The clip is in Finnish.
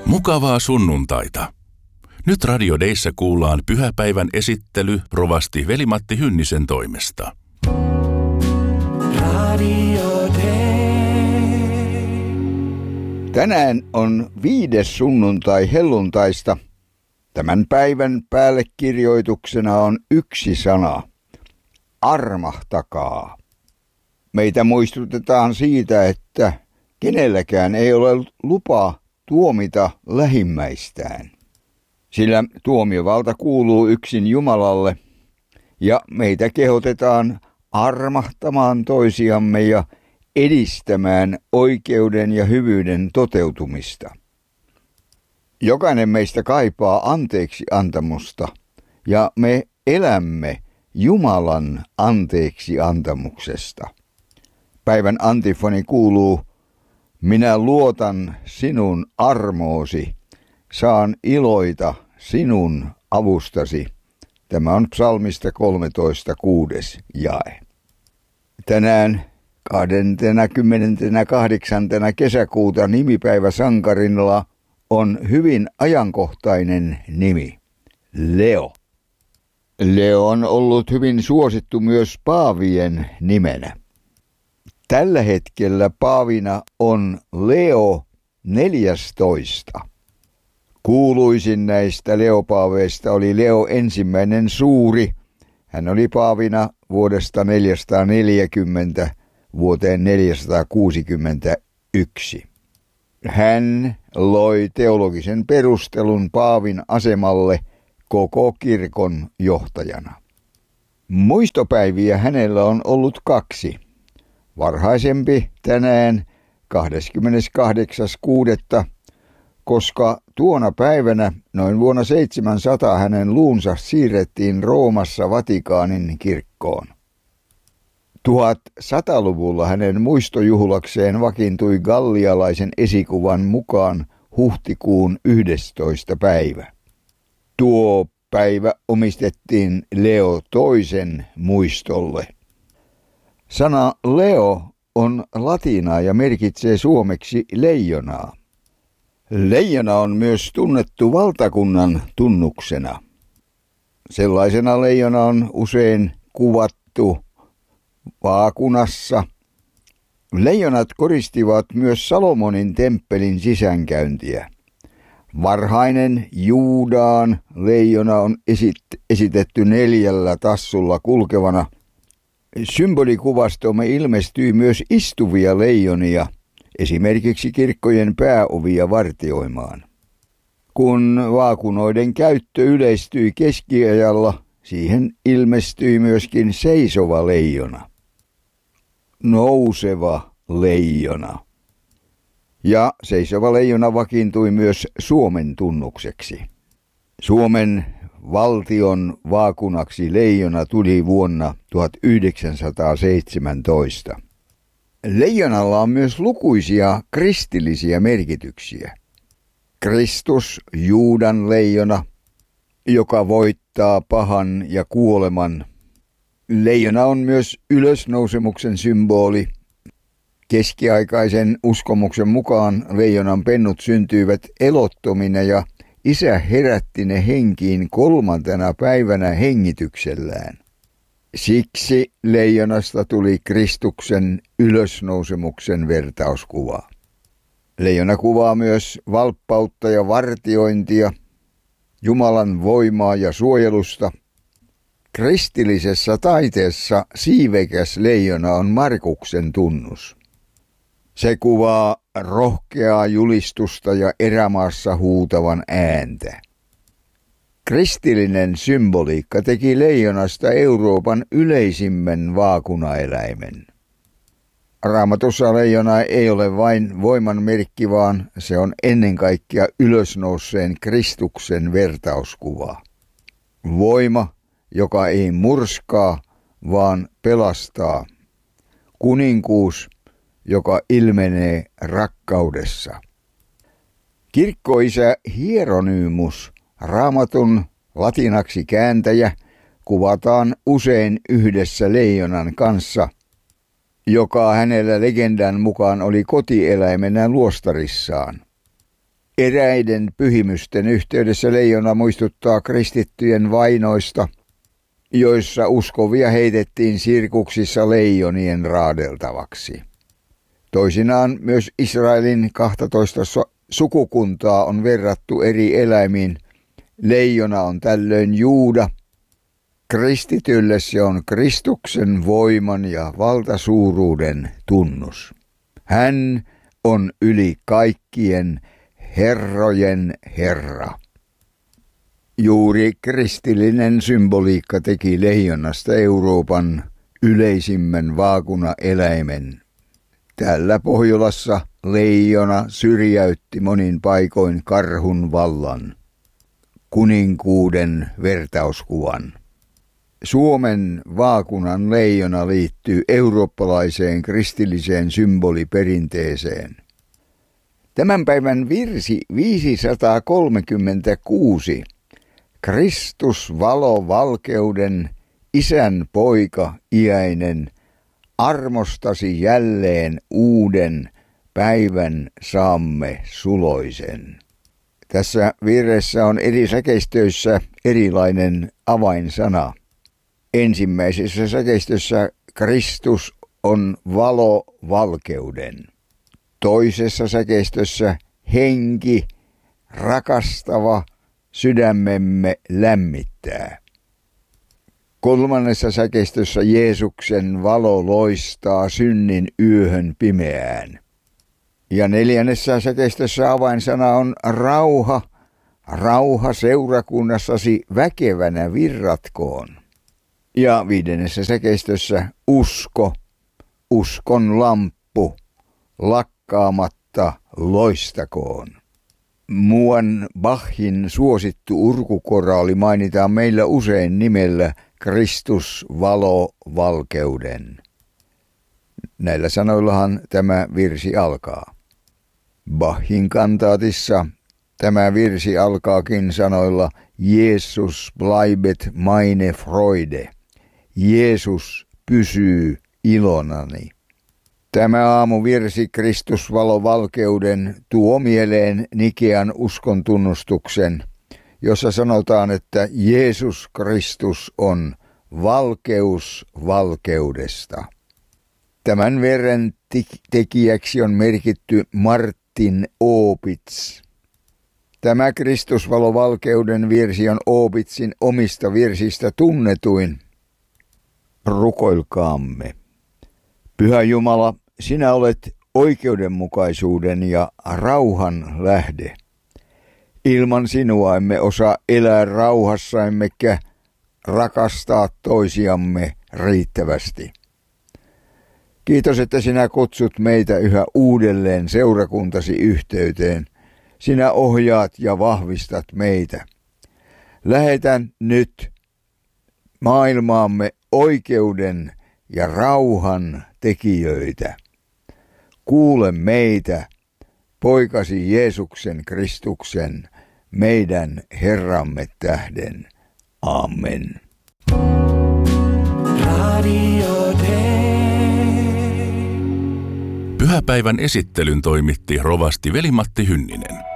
Mukavaa sunnuntaita. Nyt Radio Deissä kuullaan pyhäpäivän esittely rovasti Veli-Matti Hynnisen toimesta. Radio Dei. Tänään on 5. sunnuntai helluntaista. Tämän päivän päällekirjoituksena on yksi sana. Armahtakaa. Meitä muistutetaan siitä, että kenelläkään ei ole lupaa tuomita lähimmäistään. Sillä tuomiovalta kuuluu yksin Jumalalle ja meitä kehotetaan armahtamaan toisiamme ja edistämään oikeuden ja hyvyyden toteutumista. Jokainen meistä kaipaa anteeksi antamusta ja me elämme Jumalan anteeksi antamuksesta. Päivän antifoni kuuluu: minä luotan sinun armoosi, saan iloita sinun avustasi. Tämä on psalmista 13:6 jae. Tänään 28. kesäkuuta nimipäivä sankarilla on hyvin ajankohtainen nimi, Leo. Leo on ollut hyvin suosittu myös paavien nimenä. Tällä hetkellä paavina on Leo 14. Kuuluisin näistä Leopaaveista oli Leo ensimmäinen suuri. Hän oli paavina vuodesta 440 vuoteen 461. Hän loi teologisen perustelun paavin asemalle koko kirkon johtajana. Muistopäiviä hänellä on ollut 2. Varhaisempi tänään 28.6., koska tuona päivänä noin vuonna 700 hänen luunsa siirrettiin Roomassa Vatikaanin kirkkoon. 1100-luvulla hänen muistojuhlakseen vakiintui gallialaisen esikuvan mukaan huhtikuun 11. päivä. Tuo päivä omistettiin Leo toisen muistolle. Sana Leo on latinaa ja merkitsee suomeksi leijonaa. Leijona on myös tunnettu valtakunnan tunnuksena. Sellaisena leijona on usein kuvattu vaakunassa. Leijonat koristivat myös Salomonin temppelin sisäänkäyntiä. Varhainen Juudaan leijona on esitetty 4 tassulla kulkevana. Symbolikuvastomme ilmestyy myös istuvia leijonia, esimerkiksi kirkkojen pääovia vartioimaan. Kun vaakunoiden käyttö yleistyi keskiajalla, siihen ilmestyi myöskin seisova leijona, nouseva leijona. Ja seisova leijona vakiintui myös Suomen tunnukseksi. Suomen valtion vaakunaksi leijona tuli vuonna 1917. Leijonalla on myös lukuisia kristillisiä merkityksiä. Kristus, Juudan leijona, joka voittaa pahan ja kuoleman. Leijona on myös ylösnousemuksen symboli. Keskiaikaisen uskomuksen mukaan leijonan pennut syntyivät elottomina ja Isä herätti ne henkiin 3. päivänä hengityksellään. Siksi leijonasta tuli Kristuksen ylösnousemuksen vertauskuva. Leijona kuvaa myös valppautta ja vartiointia, Jumalan voimaa ja suojelusta. Kristillisessä taiteessa siivekäs leijona on Markuksen tunnus. Se kuvaa rohkeaa julistusta ja erämaassa huutavan ääntä. Kristillinen symboliikka teki leijonasta Euroopan yleisimmän vaakunaeläimen. Raamatussa leijona ei ole vain voiman merkki, vaan se on ennen kaikkea ylösnouseen Kristuksen vertauskuva. Voima, joka ei murskaa, vaan pelastaa. Kuninkuus, joka ilmenee rakkaudessa. Kirkkoisä Hieronymus, Raamatun latinaksi kääntäjä, kuvataan usein yhdessä leijonan kanssa, joka hänellä legendan mukaan oli kotieläimenä luostarissaan. Eräiden pyhimysten yhteydessä leijona muistuttaa kristittyjen vainoista, joissa uskovia heitettiin sirkuksissa leijonien raadeltavaksi. Toisinaan myös Israelin 12 sukukuntaa on verrattu eri eläimiin. Leijona on tällöin Juuda. Kristitylle se on Kristuksen voiman ja valtasuuruuden tunnus. Hän on yli kaikkien herrojen Herra. Juuri kristillinen symboliikka teki leijonasta Euroopan yleisimmän vaakunaeläimen. Täällä Pohjolassa leijona syrjäytti monin paikoin karhun vallan, kuninkuuden vertauskuvan. Suomen vaakunan leijona liittyy eurooppalaiseen kristilliseen symboliperinteeseen. Tämän päivän virsi 536. Kristus valo valkeuden, isän poika iäinen, armostasi jälleen uuden päivän saamme suloisen. Tässä virressä on eri säkeistöissä erilainen avainsana. Ensimmäisessä säkeistössä Kristus on valo valkeuden. Toisessa säkeistössä henki, rakastava, sydämemme lämmittää. Kolmannessa säkeistössä Jeesuksen valo loistaa synnin yöhön pimeään. Ja neljännessä säkeistössä avainsana on rauha. Rauha seurakunnassasi väkevänä virratkoon. Ja viidennessä säkeistössä usko, uskon lamppu, lakkaamatta loistakoon. Muuan Bachin suosittu urkukoraali mainitaan meillä usein nimellä Kristus valo valkeuden. Näillä sanoillahan tämä virsi alkaa. Bachin kantaatissa tämä virsi alkaakin sanoilla Jesus bleibet meine Freude. Jeesus pysyy ilonani. Tämä aamuvirsi Kristus valo valkeuden tuo mieleen Nikean uskontunnustuksen, jossa sanotaan, että Jeesus Kristus on valkeus valkeudesta. Tämän verran tekijäksi on merkitty Martin Opitz. Tämä Kristus valo valkeuden virsi on Opitzin omista virsistä tunnetuin. Rukoilkaamme. Pyhä Jumala, sinä olet oikeudenmukaisuuden ja rauhan lähde. Ilman sinua emme osaa elää rauhassa emmekä rakastaa toisiamme riittävästi. Kiitos, että sinä kutsut meitä yhä uudelleen seurakuntasi yhteyteen. Sinä ohjaat ja vahvistat meitä. Lähetän nyt maailmaamme oikeuden ja rauhan tekijöitä. Kuule meitä, poikasi Jeesuksen Kristuksen, meidän Herramme tähden. Amen. Radio Day. Pyhäpäivän esittelyn toimitti rovasti Veli-Matti Hynninen.